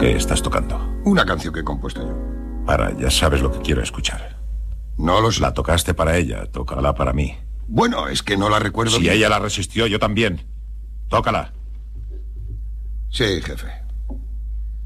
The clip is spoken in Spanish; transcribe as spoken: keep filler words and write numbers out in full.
¿Qué estás tocando? Una canción que he compuesto yo. Para, ya sabes lo que quiero escuchar. No lo sé. La tocaste para ella, tócala para mí. Bueno, es que no la recuerdo Si bien. ella la resistió, yo también. Tócala. Sí, jefe.